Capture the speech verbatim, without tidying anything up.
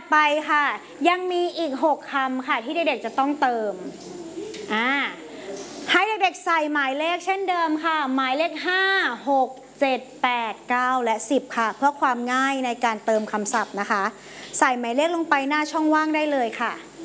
ไปค่ะยังมีอีกหกคำค่ะที่เด็กๆจะต้องเติมอ่าให้เด็กๆใส่หมายเลขเช่นเดิมค่ะหมายเลขห้า หก เจ็ด แปด เก้า และสิบค่ะเพื่อความง่ายในการเติมคำศัพท์นะคะใส่หมายเลขลงไปหน้าช่องว่างได้เลยค่ะ